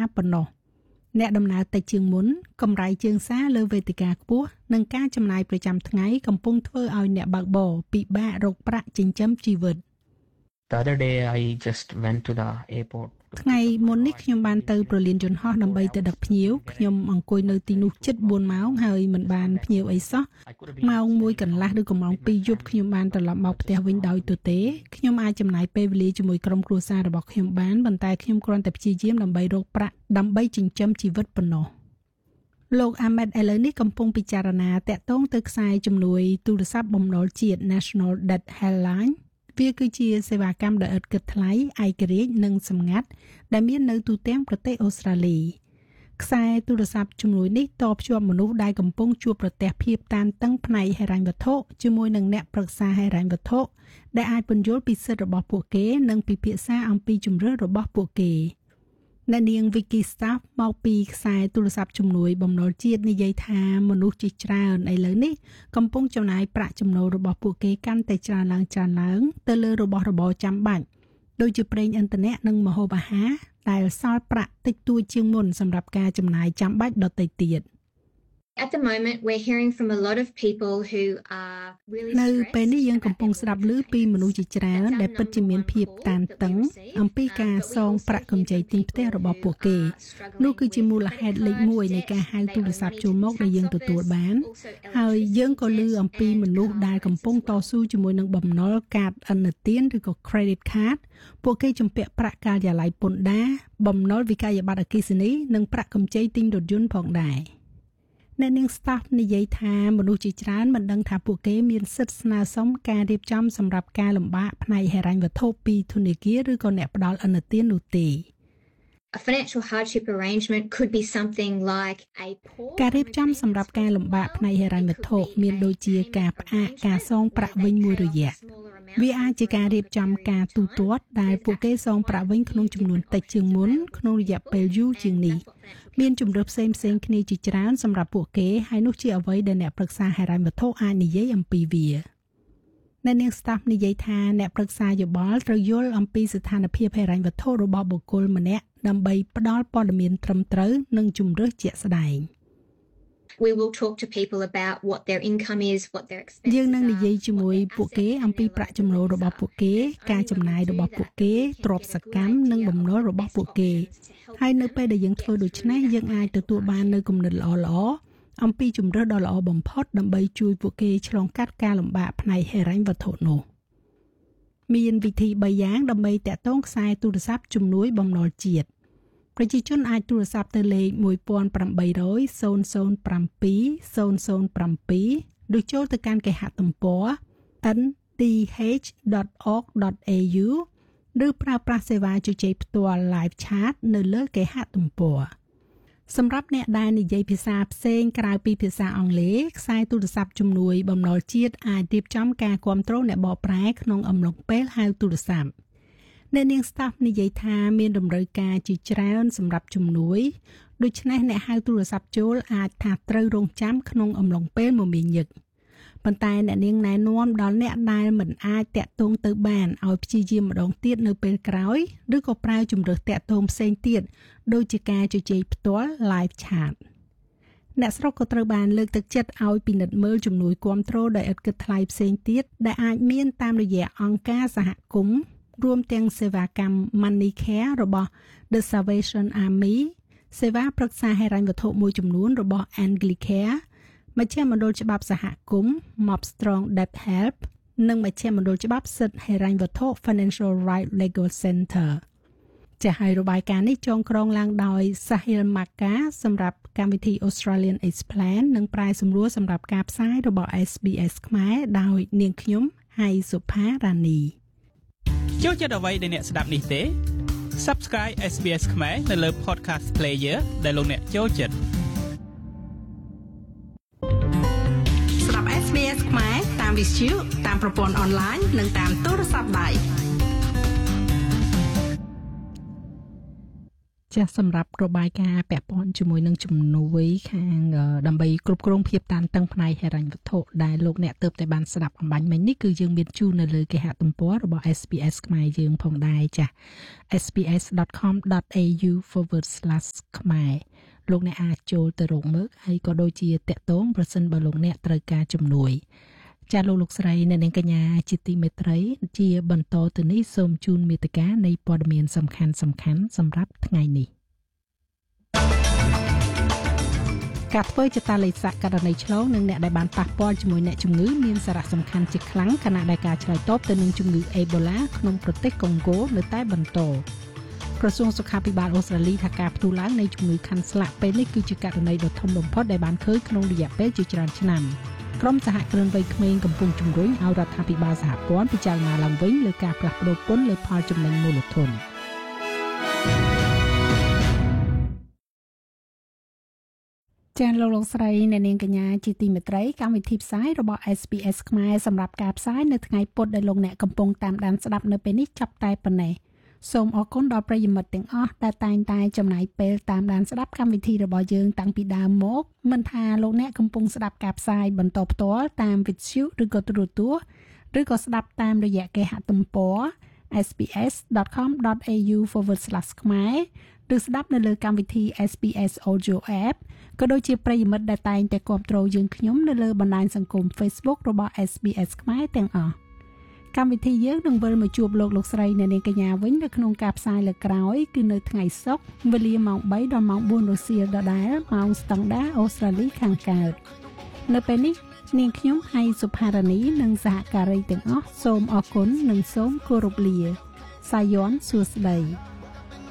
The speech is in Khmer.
ប៉ុណ្ណោះអ្នកដំណើរតិចជាងមុនកម្រៃជើងសារលើវេទិកាខ្ពស់និងការចំណាយប្រចាំថ្ងៃកំពុងធ្វើឲ្យអ្នកបើកបរពិបាករកប្រាក់ចិញ្ចឹមជីវិត The other day I just went to the airport. ថ្ងៃមុននេះខ្ញុំបានទៅប្រលានយន្តហោះដើម្បីទៅដឹកភ្ញៀវខ្ញុំអង្គុយនៅទីនោះជិត4ម៉ោងហើយមិនបានភ្ញៀវអីសោះម៉ោង1កន្លះឬក៏ម៉ោង2យប់ខ្ញុំបានត្រឡប់មកផ្ទះវិញដោយទទេខ្ញុំអាចចំណាយពេលវេលាជាមួយក្រុមគ្រួសាររបស់ខ្ញុំបានប៉ុន្តែខ្ញុំគ្រាន់តែព្យាយាមដើម្បីរកប្រាក់ដើម្បីចិញ្ចឹមជីវិតប៉ុណ្ណោះលោក Ahmed ឥឡូវនេះកំពុងពិចារណាតាក់ទងទៅខ្សែជំនួយទូរស័ព្ទបំណុលជាតិ National Debt Helplineវាគឺជាសេវាកម្មដែលឥតគិតថ្លៃឯករាជ្យនិងសម្ងាត់ដែលមាននៅទូទាំងប្រទេសអូស្ត្រាលីខ្សែទូរស័ព្ទជំនួយនេះតភ្ជាប់មនុស្សដែលកំពុងជួបប្រទះភាពតានតឹងផ្នែកហិរញ្ញវត្ថុជាមួយនឹងអ្នកប្រឹក្សាហិរញ្ញវត្ថុដែលអាចពន្យល់ពីសិទ្ធិរបស់ពួកគេនិងពិភាក្សាអំពីជម្រើសរបស់ពួកគេអ្នកនាង Vicky Staff មកពីខ្សែទូរស័ព្ទជំនួយបំណុលជាតិនិយាយថាមនុស្សជាច្រើនឥឡូវនេះកំពុងចំណាយប្រាក់ចំណូលរបស់ពួកគេកាន់តែច្រើនឡើងទៅលើរបស់របរចាំបាច់ដូចជាប្រេងឥន្ធនៈនិងម្ហូបអាហារដែលសល់ប្រាក់តិចតួចជាងមុនសម្រាប់ការចំណាយចាំបាច់ដទៃទៀត At the moment we're hearing from a lot of people who are really នៅពេលនេះយើងកំពុងស្ដាប់ឮពីមនុស្សជាច្រើនដែលពិតជាមានភាពតានតឹងអំពីការសងប្រាក់កម្ចីទិញផ្ទះរបស់ពួកគេនោះគឺជាមូលហេតុលេខ1នៃការហៅទូរស័ព្ទចូលមកដែលយើងទទួលបានហើយយើងក៏ឮអំពីមនុស្សដែលកំពុងតស៊ូជាមួយនឹងបំណុលកាតឥណទានឬក៏ credit card ពួកគេជំពាក់ប្រាក់ការិយាល័យពន្ធដារបំណុលវិក័យប័ត្រអគ្គិសនីនិងប្រាក់កម្ចីទិញរថយន្តផងដែរអ្នកនាង Staff និយាយថាមនុស្សជាច្រើនមិនដឹងថាពួកគេមានសិទ្ធិស្នើសុំការរៀបចំសម្រាប់ការលំបាកផ្នែកហិរញ្ញវត្ថុពីធនាគារឬក៏អ្នកផ្ដល់ឥណទាននោះទេ A financial hardship arrangement could be something like a ការរៀបចំសម្រាប់ការលំបាកផ្នែកហិរញ្ញវត្ថុមានដូចជាការផ្អាកការសងប្រាក់វិញមួយរយៈវាអាចជាការរៀបចំការទូទាត់ដែលពួកគេសងប្រាក់វិញក្នុងចំនួនតិចជាងមុនក្នុងរយៈពេលយូរជាងនេះមានជំរើសផ្សេងៗគ្នាជាច្រើនសម្រាប់ពួកគេហើយនោះជាអ្វីដែលអ្នកប្រឹក្សាហិរញ្ញវត្ថុអាចនិយាយអំពីវាអ្នកនាង Staff និយាយថាអ្នកប្រឹក្សាយោបល់ត្រូវយល់អំពីស្ថានភាពហិរញ្ញវត្ថុរបស់បុគ្គលម្នាក់ដើម្បីផ្ដល់ព័ត៌មានត្រឹមត្រូវនិងជំរើសជាក់ស្ដែង We will talk to people about what their income is, what their expenses are. យើងនឹងនិយាយជាមួយពួកគេអំពីប្រាក់ចំណូលរបស់ពួកគេការចំណាយរបស់ពួកគេទ្រព្យសកម្មនិងបំណុលរបស់ពួកគេហើយនៅពេលដែលយើងធ្វើដូច្នេះយើងអាចទទួលបាននូវគំនិតល្អៗអំពីជម្រើសដ៏ល្អបំផុតដើម្បីជួយពួកគេឆ្លងកាត់ការលំបាកផ្នែកហិរញ្ញវត្ថុនោះមានវិធី3យ៉ាងដើម្បីតាក់ទងខ្សែទូរស័ព្ទជំនួយបំណុលជាតិប្រជាជនអាចទូរស័ព្ទទៅលេខ1800 007 007 ឬចូលទៅកាន់គេហទំព័រ ndh.org.au ឬប្រើប្រាស់សេវាជជែកផ្ទាល់ Live Chat នៅលើគេហទំព័រសម្រាប់អ្នកដែលនិយាយភាសាផ្សេងក្រៅពីភាសាអង់គ្លេសខ្សែទូរស័ព្ទជំនួយបំណុលជាតិអាចរៀបចំការគាំទ្រអ្នកបកប្រែក្នុងអំឡុងពេលហៅទូរស័ព្ទអ្នកនាង Staff និយាយថាមានតម្រូវការជាច្រើនសម្រាប់ជំនួយដូច្នេះអ្នកហៅទូរស័ព្ទចូលអាចថាត្រូវរងចាំក្នុងអំឡុងពេលមមាញឹកប៉ុន្តែអ្នកនាងណែនាំដល់អ្នកដែលមិនអាចតាក់ទងទៅបានឲ្យព្យាយាមម្ដងទៀតនៅពេលក្រោយឬក៏ប្រើជម្រើសតាក់ទងផ្សេងទៀតដូចជាការជជែកផ្ទាល់ Live Chat អ្នកស្រុកក៏ត្រូវបានលើកទឹកចិត្តឲ្យពិនិត្យមើលជំនួយគាំទ្រដោយឥតគិតថ្លៃផ្សេងទៀតដែលអាចមានតាមរយៈអង្គការសហគមន៍រួមទាំងសេវាកម្ម Money Care របស់ The Salvation Army សេវាប្រឹក្សាហិរញ្ញវត្ថុមួយចំនួនរបស់ Anglicare មជ្ឈមណ្ឌលច្បាប់សហគមន៍ Mob Strong Debt Help និងមជ្ឈមណ្ឌលច្បាប់សិទ្ធិហិរញ្ញវត្ថុ Financial Right Legal Center ចា៎ហើយរបាយការណ៍នេះចងក្រងឡើងដោយ Sahil Maka សម្រាប់កម្មវិធី Australian Explain និងប្រាយសម្រួលសម្រាប់ការផ្សាយរបស់ SBS ខ្មែរដោយនាងខ្ញុំហៃសុផារ៉ានីចូលចិត្តអ្វីដែលអ្នកស្ដាប់នេះទេ Subscribe SBS ខ្មែរនៅលើ Podcast Player ដែលលោកអ្នកចូលចិត្តស្ដាប់ SBS ខ្មែរតាម Visu តាមប្រព័ន្ធអនឡាញនិងតាមទូរស័ព្ទដៃចាសសម្រាប់របាយការណ៍ពាក់ព័ន្ធជាមួយនឹងជំនួយខាងដើម្បីគ្រប់គ្រងភាពតានតឹងផ្នែកហិរញ្ញវត្ថុដែលលោកអ្នកទើបតែបានស្ដាប់អំបញ្ញមិញនេះគឺយើងមានជូននៅលើគេហទំព័ររបស់ SPS ខ្មែរយើងផងដែរចាស sps.com.au/ ខ្មែរលោកអ្នកអាចចូលទៅរកមើលហើយក៏ដូចជាតាក់ទងប្រសិនបើលោកអ្នកត្រូវការជំនួយចាស់លោកស្រីអ្នកនាងកញ្ញាជាទីមេត្រីជាបន្តទៅនេះសូមជូនមេត្តានៃព័ត៌មានសំខាន់សម្រាប់ថ្ងៃនេះការធ្វើចតាឡេសាករណីឆ្លងនិងអ្នកដែលបានប៉ះពាល់ជាមួយអ្នកជំងឺមានសារៈសំខាន់ជាខ្លាំងខណៈដែលការឆ្លើយតបទៅនឹងជំងឺអេបូឡាក្នុងប្រទេសកុងហ្គោនៅតែបន្តក្រសួងសុខាភិបាលអូស្ត្រាលីថាការផ្ទុះឡើងនៃជំងឺខាន់ស្លាក់ពេលនេះគឺជាករណីដ៏ធំបំផុតដែលបានឃើញក្នុងរយៈពេលជាច្រើនឆ្នាំក្រុមសហគ្រិនវ័យក្មេងកំពុងជំរុញឲ្យរដ្ឋាភិបាលសហព័ន្ធពិចារណាឡើងវិញលើការផ្លាស់ប្តូរពន្ធលើផលចំណេញមូលធនចា៎លោកស្រីអ្នកនាងកញ្ញាជាទីមេត្រីកម្មវិធីផ្សាយរបស់ SPS ខ្មែរសម្រាប់ការផ្សាយនៅថ្ងៃពុធដែលលោកអ្នកកំពុងតាមដានស្ដាប់នៅពេលនេះចាប់តែប៉ុណ្ណេះសូមអរគុណដល់ប្រិយមិត្តទាំងអស់ដែលតែងតែចំណាយពេលតាមដានស្ដាប់កម្មវិធីរបស់យើងតាំងពីដើមមកមិនថាលោកអ្នកកំពុងស្ដាប់ការផ្សាយបន្តផ្ទាល់តាមវិទ្យុឬក៏ទូរទស្សន៍ឬក៏ស្ដាប់តាមរយៈគេហទំព័រ sps.com.au/ ខ្មែរឬស្ដាប់នៅលើកម្មវិធី SPS Audio App ក៏ដូចជាប្រិយមិត្តដែលតែងតែគាំទ្រយើងខ្ញុំនៅលើបណ្ដាញសង្គម Facebook របស់ SPS ខ្មែរទាំងអស់កម្មវិធីយើងនឹងវិលមកជួបលោកស្រីអ្នកនាងកញ្ញាវិញនៅក្នុងការផ្សាយលើក្រោយគឺនៅថ្ងៃសុក្រវេលាម៉ោង3ដល់ម៉ោង4រសៀលដដែលម៉ោងស្តង់ដារអូស្ត្រាលីខាងកើតនៅពេលនេះនាងខ្ញុំហៃសុផារនីនិងសហការីទាំងអស់សូមអរគុណនិងសូមគោរពលាសាយ័ន្តសួស្តី